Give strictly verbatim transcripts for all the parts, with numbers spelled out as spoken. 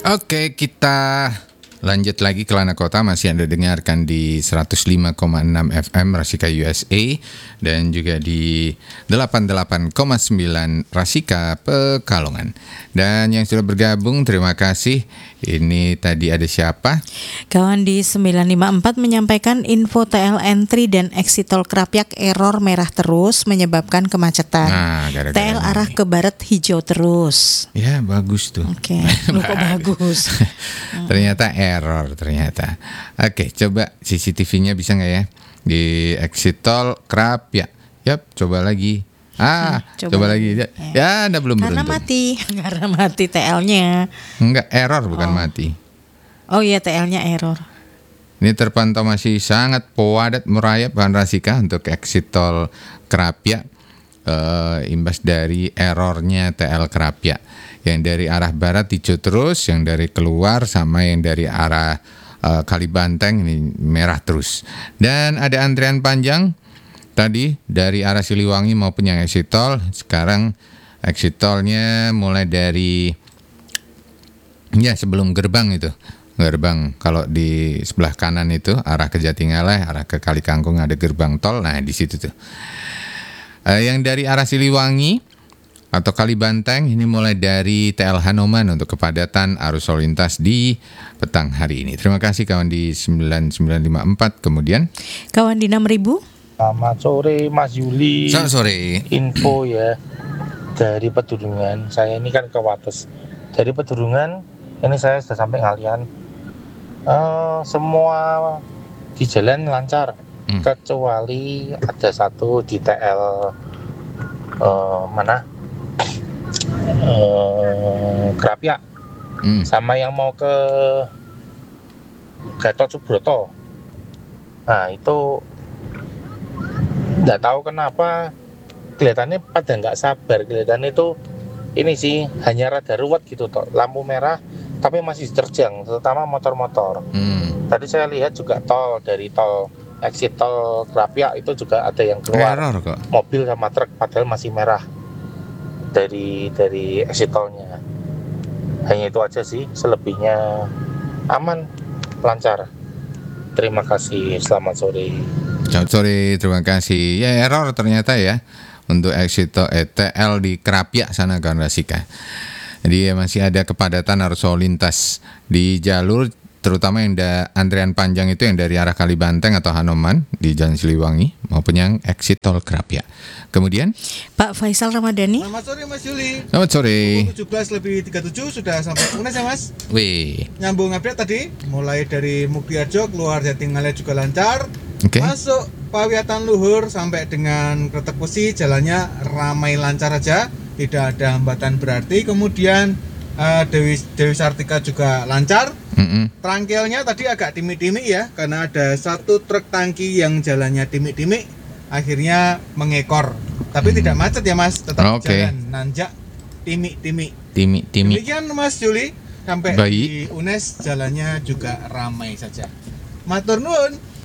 Oke, kita lanjut lagi ke Lana Kota. Masih Anda dengarkan di seratus lima koma enam F M Rasika U S A dan juga di delapan puluh delapan koma sembilan Rasika Pekalongan. Dan yang sudah bergabung, terima kasih. Ini tadi ada siapa? Kawan di sembilan lima empat menyampaikan info T L entry dan exit tol Krapyak error merah terus menyebabkan kemacetan. Nah, T L arah ke barat hijau terus. Ya, bagus tuh. Oke, lu kok bagus. Ternyata error ternyata. Oke, coba C C T V-nya bisa nggak ya di exit tol Krapyak? Yap, coba lagi. Ah, hmm, coba, coba lagi. Ya, ya Anda belum karena beruntung. mati, karena mati T L-nya. Enggak, error bukan oh. mati. Oh iya, T L-nya error. Ini terpantau masih sangat padat merayap Bahan Rasika untuk exit tol Krapyak, uh, imbas dari errornya T L Krapyak. Yang dari arah barat hijau terus, yang dari keluar sama yang dari arah uh, Kalibanteng ini merah terus. Dan ada antrian panjang tadi dari arah Siliwangi maupun yang exit tol. Sekarang exit tolnya mulai dari ya sebelum gerbang itu. Gerbang kalau di sebelah kanan itu arah ke Jatingaleh, arah ke Kali Kangkung ada gerbang tol. Nah, di situ tuh. Uh, yang dari arah Siliwangi atau Kalibanteng ini mulai dari T L Hanoman untuk kepadatan arus lalu lintas di petang hari ini. Terima kasih kawan di sembilan sembilan lima empat. Kemudian kawan di enam ribu. Selamat sore Mas Yuli. Selamat sore. Info ya dari Pedurungan. Saya ini kan ke Wates. Dari Pedurungan ini saya sudah sampai Ngalian. Uh, semua di jalan lancar, hmm. kecuali ada satu di T L uh, mana uh, Krapyak, hmm. sama yang mau ke Gatot Subroto. Nah itu nggak tahu kenapa kelihatannya pada nggak sabar, kelihatannya itu ini sih hanya rada ruwet gitu toh, lampu merah tapi masih diterjang, terutama motor-motor. Hmm. Tadi saya lihat juga tol dari tol exit tol Krapyak itu juga ada yang keluar error kok. Mobil sama truk padahal masih merah dari dari exit tolnya. Hanya itu aja sih, selebihnya aman, lancar. Terima kasih, selamat sore. Selamat sore, terima kasih. Ya error ternyata ya untuk exit tol eh, T L di Krapyak sana kawan Rasika. Jadi ya, masih ada kepadatan arus lalu lintas di jalur, terutama yang ada antrian panjang itu yang dari arah Kalibanteng atau Hanoman di Jalan Siliwangi maupun yang exit tol Krapyak. Kemudian Pak Faisal Ramadhani. Selamat sore Mas Yuli. Selamat sore. tujuh belas lebih tiga puluh tujuh sudah sampai Unes ya Mas. Wih. Nyambung update tadi, mulai dari Muktiarjo keluar Jatingaleh juga lancar. Okay. Masuk Pawiatan Luhur sampai dengan Kretek Besi jalannya ramai lancar aja, tidak ada hambatan berarti. Kemudian uh, Dewi Dewi Sartika juga lancar. Mm-hmm. Trangkelnya tadi agak timik-timik ya, karena ada satu truk tangki yang jalannya timik-timik, akhirnya mengekor. Tapi mm. tidak macet ya Mas, tetap okay. jalan nanjak timik-timik. Timik-timik. Demikian Mas Juli, sampai Baik. di Unes jalannya juga ramai saja. Matur nuwun.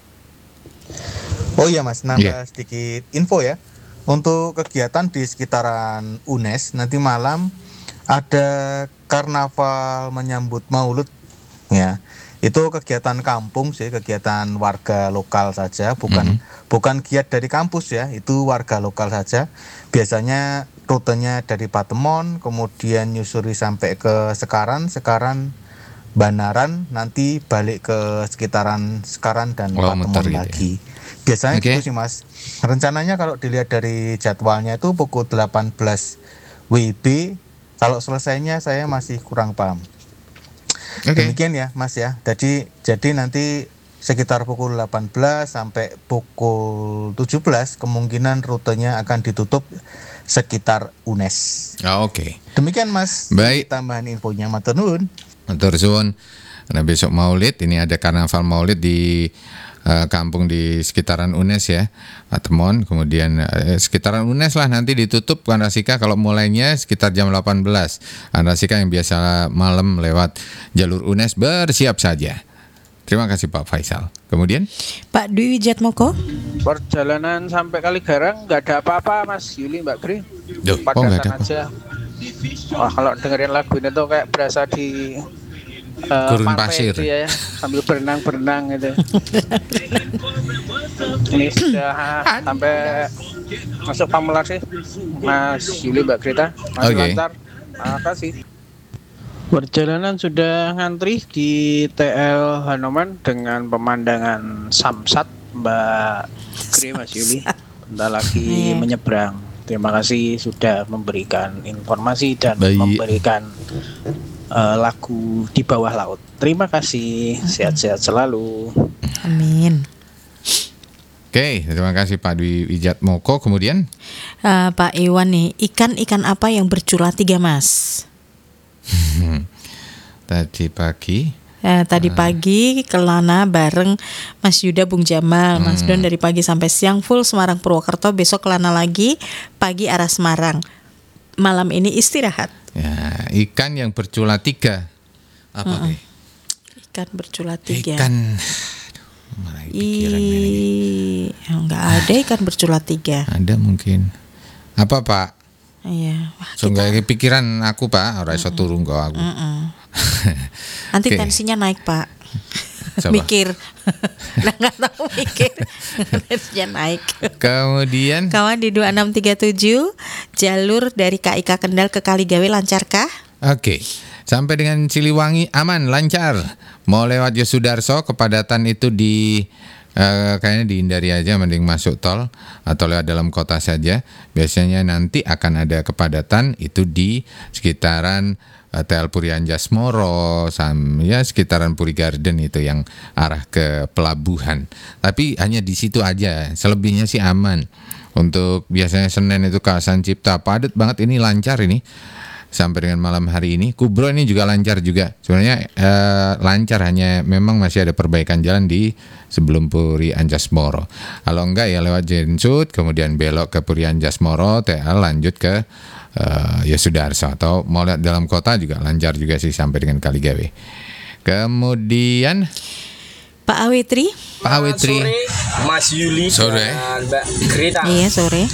Oh iya Mas, nambah yeah. sedikit info ya. Untuk kegiatan di sekitaran Unes nanti malam ada karnaval menyambut Maulud ya. Itu kegiatan kampung sih, kegiatan warga lokal saja, bukan mm-hmm. bukan giat dari kampus ya, itu warga lokal saja. Biasanya rutenya dari Patemon, kemudian nyusuri sampai ke Sekaran, Sekaran Banaran, nanti balik ke sekitaran Sekaran dan oh, Patemon lagi. Gitu ya? Biasanya okay. gitu sih Mas. Rencananya kalau dilihat dari jadwalnya itu pukul delapan belas W B. Kalau selesainya saya masih kurang paham. Okay. Demikian ya Mas ya. Jadi jadi nanti sekitar pukul delapan belas sampai pukul tujuh belas kemungkinan rutenya akan ditutup sekitar Unes. Oh, oke. Okay. Demikian Mas. Baik. Tambahan infonya, matur nuwun. Matur suwun. Karena besok Maulid, ini ada karnaval Maulid di uh, kampung di sekitaran Unes ya, Patemon. Kemudian uh, sekitaran Unes lah nanti ditutup Kawan Rasika kalau mulainya sekitar jam delapan belas. Kawan Rasika yang biasa malam lewat jalur Unes bersiap saja. Terima kasih Pak Faisal. Kemudian Pak Dwi Jatmoko. Perjalanan sampai Kaligarang nggak ada apa-apa Mas Yuli, Mbak Gri. Duh, oh nggak ada apa. Aja. Wah, kalau dengerin lagu ini tuh kayak berasa di uh, Gurun pantai pasir. itu ya, sambil berenang-berenang gitu. Ini sudah sampai masuk Pamulang sih, Mas Yuli, Mbak Grita, masih Oke. lancar. Makasih. Perjalanan sudah ngantri di T L Hanoman dengan pemandangan Samsat, Mbak Gri, Mas Yuli. Bentar lagi Iya. menyeberang. Terima kasih sudah memberikan informasi dan Baik. memberikan uh, lagu di bawah laut. Terima kasih, sehat-sehat selalu. Amin. Oke, terima kasih Pak Dwi Wijatmoko. Kemudian Eh, Pak Iwan nih, ikan-ikan apa yang bercula tiga mas? tadi pagi Eh, tadi pagi kelana bareng Mas Yuda Bung Jamal, Mas Don dari pagi sampai siang full Semarang Purwokerto, besok kelana lagi pagi arah Semarang. Malam ini istirahat. ya, ikan yang bercula tiga. Apa Pi? Ikan bercula tiga. Ikan Aduh, malah pikiran ini. Ih, enggak ada ikan bercula tiga. Ada mungkin. Apa Pak? Iya. Wah, So nggak kepikiran aku Pak, ora iso turu kok aku. nanti Oke. tensinya naik Pak. Coba. Mikir. Nah, nggak tahu mikir. Tensinya naik. Kemudian Kawan di dua enam tiga tujuh, jalur dari K I K Kendal ke Kaligawe lancarkah? Oke, sampai dengan Siliwangi aman, lancar. Mau lewat Yosudarso, kepadatan itu di eh, kayaknya dihindari aja, mending masuk tol atau lewat dalam kota saja. Biasanya nanti akan ada kepadatan itu di sekitaran eh, T L Puri Anjasmoro, sam, ya sekitaran Puri Garden itu yang arah ke pelabuhan. Tapi hanya di situ aja, selebihnya sih aman. Untuk biasanya Senen itu kawasan Cipta padat banget, ini lancar ini. Sampai dengan malam hari ini, Kubro ini juga lancar juga. Sebenarnya eh, lancar, hanya memang masih ada perbaikan jalan di sebelum Puri Anjasmoro. Kalau enggak ya lewat Jensut, kemudian belok ke Puri Anjasmoro, T L lanjut ke eh, Yosudarso, atau mau lihat dalam kota juga lancar juga sih sampai dengan Kaligawe. Kemudian Pak Awetri? Pak Awetri. Sore, Mas Yuli Sore. dan Mbak Grita. Iya sore.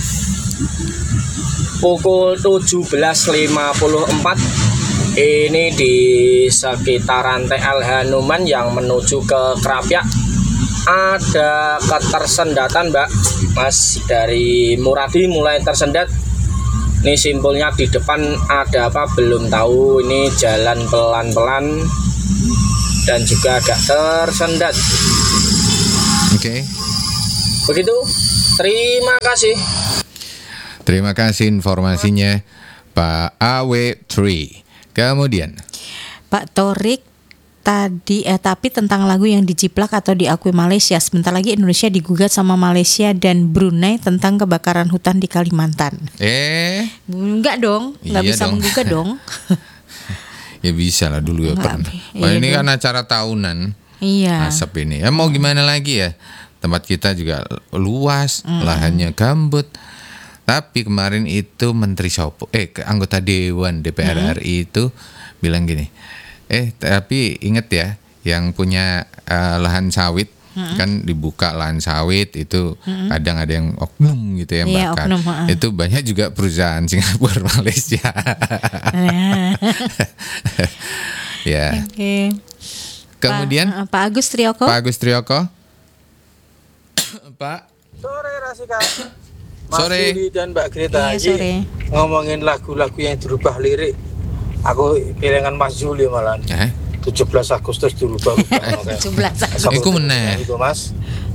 Pukul tujuh belas lima puluh empat ini di sekitaran T L Hanuman yang menuju ke Krapyak ada ketersendatan Mbak Mas, dari Muradi mulai tersendat. Ini simpulnya di depan ada apa belum tahu, ini jalan pelan-pelan dan juga agak tersendat. Oke. Begitu, terima kasih. Terima kasih informasinya Pak Awetri. Kemudian Pak Torik tadi eh tapi tentang lagu yang dijiplak atau diakui Malaysia. Sebentar lagi Indonesia digugat sama Malaysia dan Brunei tentang kebakaran hutan di Kalimantan. Eh Enggak dong, enggak Iya bisa dong. menggugat dong. ya bisa lah dulu ya Enggak, pernah. iya Wah, ini dong. kan acara tahunan. Iya. Asap ini. Ya mau gimana lagi ya? Tempat kita juga luas, lahannya gambut. Tapi kemarin itu Menteri Sopo, eh ke- anggota Dewan D P R R I itu bilang gini. Eh tapi inget ya, yang punya eh, lahan sawit kan dibuka lahan sawit itu kadang ada yang oknum gitu yang Iya, bakar. oknum, ha. Itu banyak juga perusahaan Singapura, Malaysia. Nah, ya. Oke. Kemudian Pak, Pak Agus Trioko. Pak Agus Trioko. Pak. Sore Rasika. Mas Sore. Yuli dan Mbak Grita. Iya, Ini sore. ngomongin lagu-lagu yang dirubah lirik. Aku piringan Mas Yuli malah. Eh, tujuh belas Agustus dirubah-rubah. tujuh belas Iku meneh. Itu Mas.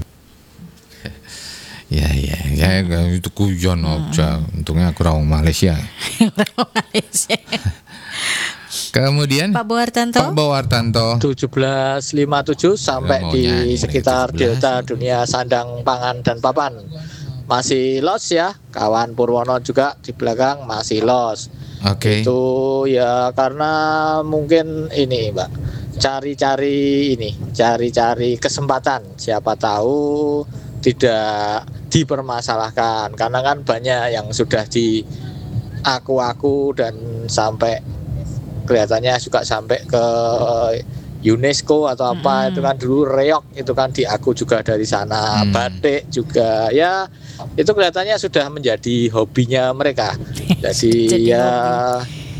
ya ya ya itu kujon aja. Untungnya aku orang Malaysia. Malaysia. Kemudian Pak Bowartanto. Pak Bowartanto. tujuh belas lima puluh tujuh sampai Mau di nyanyi sekitar tujuh belas. delta dunia sandang pangan dan papan masih los ya, kawan Purwono juga di belakang masih los. Oke. Itu ya karena mungkin ini Mbak, cari-cari ini cari-cari kesempatan, siapa tahu tidak dipermasalahkan karena kan banyak yang sudah di aku-aku dan sampai kelihatannya juga sampai ke UNESCO atau apa, Mm-mm. itu kan dulu reok itu kan diaku juga dari sana, Hmm. batik juga ya itu kelihatannya sudah menjadi hobinya mereka. Jadi, Jadi ya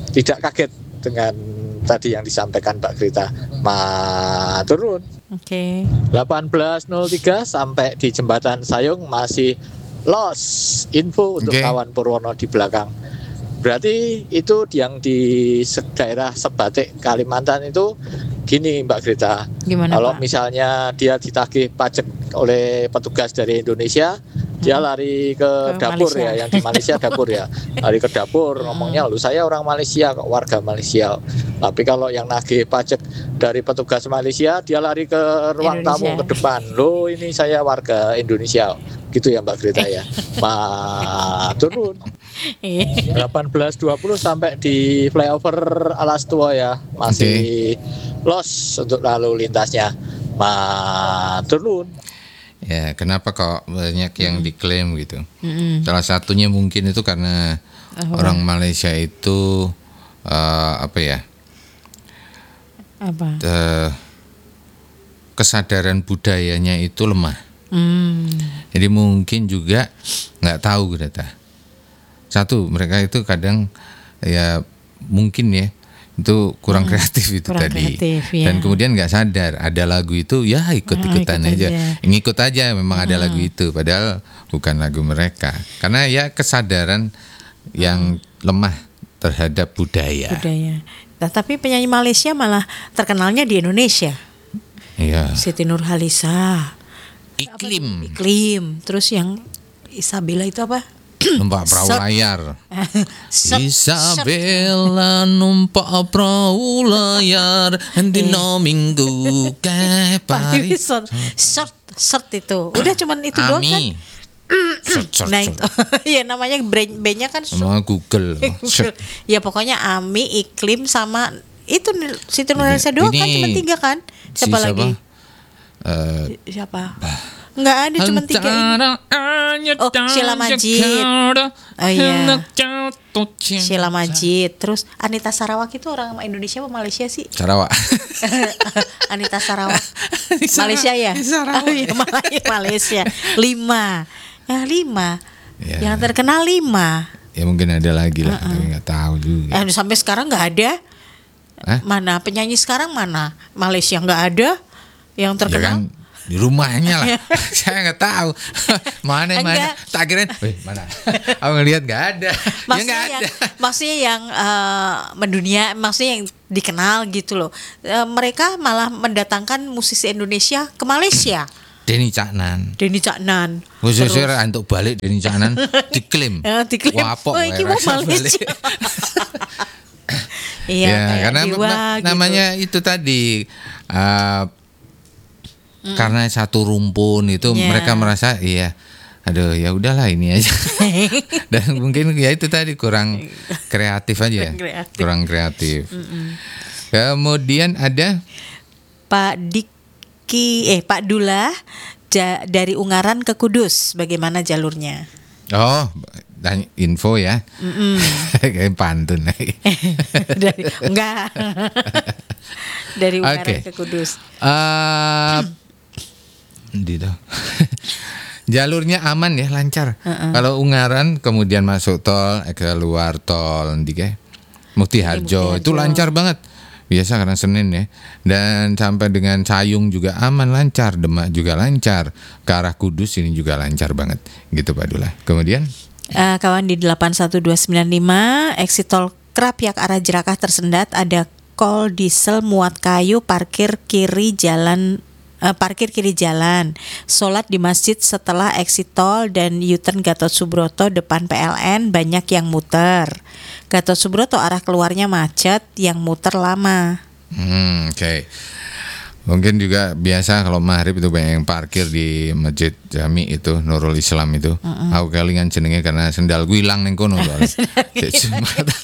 tidak kaget dengan tadi yang disampaikan Mbak Grita. Maturun. Oke. delapan belas nol tiga sampai di jembatan Sayung masih lost info untuk Oke. kawan Purwono di belakang. Berarti itu yang di se- daerah Sebatik Kalimantan itu gini Mbak Grita. Gimana Kalau Pak? misalnya dia ditagih pajak oleh petugas dari Indonesia, dia lari ke, Ke dapur Malaysia. ya, yang di Malaysia dapur ya, lari ke dapur ngomongnya, lu saya orang Malaysia kok, warga Malaysia. Tapi kalau yang nagih pajak dari petugas Malaysia, dia lari ke ruang tamu Indonesia. ke depan, lo ini saya warga Indonesia, gitu ya Mbak Grita ya. Ma turun Iya. delapan belas dua puluh sampai di flyover Alas Tua ya, masih lost untuk lalu lintasnya. Ma turun. Ya, kenapa kok banyak yang diklaim gitu? Mm-mm. Salah satunya mungkin itu karena Apa? orang Malaysia itu eh, apa ya? Apa? eh, kesadaran budayanya itu lemah. Hmm. Jadi mungkin juga nggak tahu Greta. Satu, mereka itu kadang ya mungkin ya itu kurang kreatif itu kurang tadi. kreatif, ya. Dan kemudian nggak sadar ada lagu itu ya ikut-ikutan Ah, ikut aja. aja. Ngikut aja memang ada lagu itu padahal bukan lagu mereka. Karena ya kesadaran yang lemah terhadap budaya. Budaya. Nah, tapi penyanyi Malaysia malah terkenalnya di Indonesia. Iya. Siti Nurhaliza, Iklim, Iklim, terus yang Isabella itu apa? numpak perahu Set. layar. Set- Isabella numpak perahu layar dino minggu ke Paris. Set, set, set itu. Udah cuman itu doang kan? Ami. Set, set, Nah, set. itu. Ya namanya brand bandnya kan Sama Google. Set. ya pokoknya Ami, Iklim sama itu Siti Nurhaliza doang kan Ini cuma tiga kan? Si Siapa lagi? Eh, Siapa? Enggak ada cuma tiga ini. Oh, Sheila Majid. Oh iya. Sheila Majid. Terus Anita Sarawak itu orang Indonesia apa Malaysia sih? Sarawak. Anita Sarawak. Malaysia ya? Oh iya, Malay- Malaysia. Lima. Ya lima. Ya. Yang terkenal lima. Ya mungkin ada lagi lah, tapi nggak tahu juga. Eh, sampai sekarang nggak ada. Hah? Mana penyanyi sekarang mana? Malaysia nggak ada yang Ya terkenal. kan di rumahnya lah. Saya nggak tahu mana yang mana. Enggak. Tak kirain, weh mana? Aku ngelihat nggak ada. Ya Maksudnya nggak yang, ada. maksudnya yang eh, mendunia, maksudnya yang dikenal gitu loh. Eh, mereka malah mendatangkan musisi Indonesia ke Malaysia. Denny Caknan. Denny Caknan. Khususnya untuk balik Denny Caknan diklaim. Eh, diklaim. Wapok Oh, iki wae, mau rasa Malaysia. balik. Iya, Ya, kayak karena Dewa na- gitu. namanya itu tadi uh, karena satu rumpun itu Ya. mereka merasa iya, aduh ya udahlah ini aja. Dan mungkin ya itu tadi kurang kreatif aja, Kurang kreatif. kurang kreatif. Kemudian ada Pak Diki eh Pak Dula ja- dari Ungaran ke Kudus, bagaimana jalurnya? oh dan info ya, kayak pantun lagi. dari enggak. dari Ungaran Oke. ke Kudus. Eh, gitu. Jalurnya aman ya, lancar. Kalau Ungaran kemudian masuk tol, eh, keluar tol nanti kayak Mukti Harjo Mukti itu Harjo. lancar banget. Biasa karena Senin ya. Dan sampai dengan Sayung juga aman, lancar. Demak juga lancar. Ke arah Kudus ini juga lancar banget. Gitu Pak Dula. Kemudian Eh, kawan di delapan satu dua sembilan lima exit tol Krapyak arah Jerakah tersendat, ada kol diesel muat kayu parkir kiri jalan eh, parkir kiri jalan. Sholat di masjid setelah exit tol dan U-turn Gatot Subroto depan P L N banyak yang muter. Gatot Subroto arah keluarnya macet, yang muter lama. Hmm, oke. Mungkin juga biasa kalau maghrib itu banyak yang parkir di masjid Jami itu Nurul Islam itu. Aku kelingan jenenge karena sendal gue hilang ning kono soalnya. Cek Jumatan.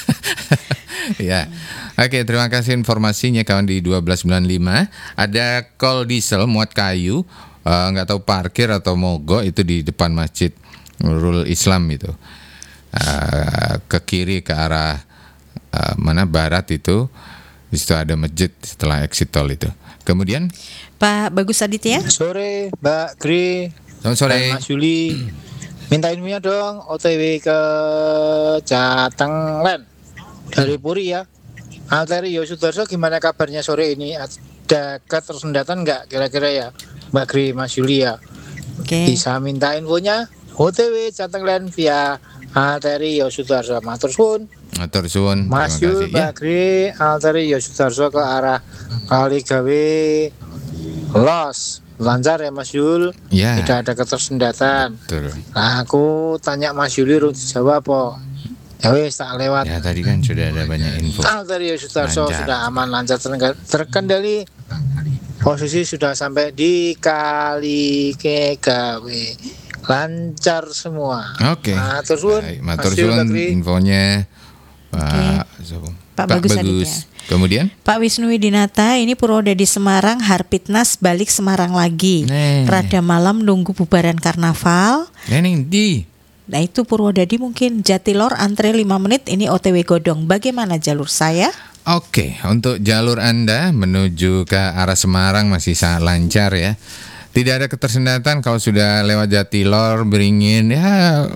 Ya. Oke, terima kasih informasinya kawan di dua belas sembilan puluh lima. Ada kol diesel muat kayu, eh, nggak tahu parkir atau mogok itu di depan masjid Nurul Islam itu. Eh, ke kiri ke arah eh, mana barat itu. Di situ ada masjid setelah exit tol itu. Kemudian Pak Bagus Aditya. Sore Mbak Gri selamat sore. dan Mas Yuli, minta ilmunya dong O T W ke Jateng Land. Dari Puri ya. Alteri Yosudarso, gimana kabarnya sore ini? Ada ketersendatan nggak kira-kira ya, Mbak Gri, Mas Yuli ya? Oke. Bisa minta infonya O T W Jateng Land via Alteri Yosudarso. Matur suwun. Matur suwun. Mas Terima Yul, kasih ya. Mbak Gri, Alteri Yosudarso ke arah Kaligawe Los. Lancar ya Mas Yul, Ya. tidak ada ketersendatan. Betul. Nah, aku tanya Mas Yuli rung dijawab apa? Ya wis tak lewat. Ya tadi kan sudah ada banyak info. Alteri Yosudarso Lancar. sudah aman, lancar, terkendali- terkendali. Posisi sudah sampai di Kaligawe. Lancar semua. Oke. Matur suwun. Baik, matur Mas Yul, suwun Mbak Gri. infonya Pak Pak Bagus Aditya. Kemudian Pak Wisnu Widinata, ini Purwodadi Semarang, Harpitnas balik Semarang lagi. Nih. Rada malam nunggu bubaran karnaval. Neneng di Nah itu Purwodadi mungkin Jatilor antre lima menit, ini O T W Godong. Bagaimana jalur saya? Oke, untuk jalur Anda menuju ke arah Semarang masih sangat lancar ya. Tidak ada ketersendatan kalau sudah lewat Jatilor, Beringin ya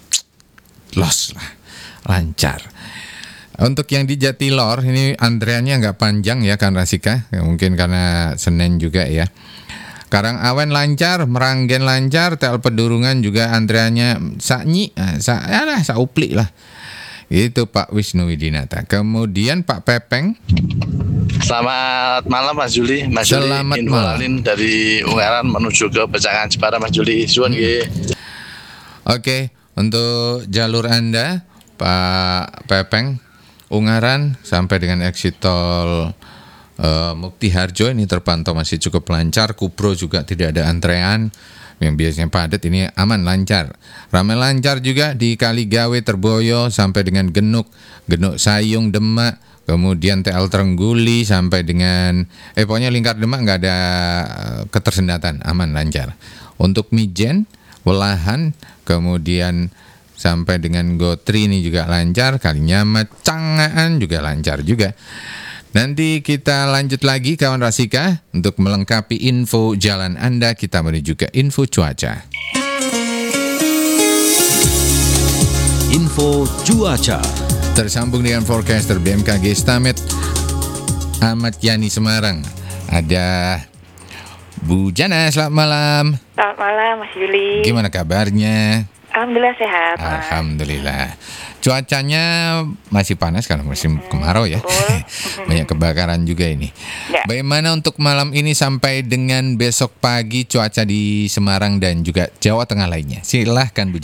los lah, lancar. Untuk yang di Jatilor ini antreannya nggak panjang ya kan Rasika, ya, mungkin karena Senin juga ya. Karangawen lancar, Meranggen lancar, T L Pedurungan juga antreannya saknyi, eh, sa, ya lah, saupli lah. Itu Pak Wisnu Widinata. Kemudian Pak Pepeng. Selamat malam Mas Juli. Mas Juli, Selamat info malam. Lalin dari Ungaran menuju ke Pecangan Jepara Mas Juli. Suwun nggih. Oke, untuk jalur Anda Pak Pepeng, Ungaran sampai dengan exit tol uh, Mukti Harjo ini terpantau masih cukup lancar. Kupro juga tidak ada antrean. Yang biasanya padat ini aman lancar. Ramai lancar juga di Kaligawe Terboyo sampai dengan Genuk, Genuk Sayung Demak, kemudian T L Trengguli sampai dengan eh pokoknya lingkar Demak nggak ada uh, ketersendatan, aman lancar. Untuk Mijen, Welahan, kemudian sampai dengan Gotri ini juga lancar, Kalinyamat, Cangaan juga lancar juga. Nanti kita lanjut lagi kawan Rasika. Untuk melengkapi info jalan Anda, kita menuju ke info cuaca. Info cuaca. Tersambung dengan forecaster B M K G Stamet Ahmad Yani Semarang. Ada Bu Jana, selamat malam. Selamat malam Mas Yuli. Gimana kabarnya? Alhamdulillah sehat. Mas. Alhamdulillah. Cuacanya masih panas karena musim kemarau ya. Banyak kebakaran juga ini. Ya. Bagaimana untuk malam ini sampai dengan besok pagi cuaca di Semarang dan juga Jawa Tengah lainnya? Silahkan Bu.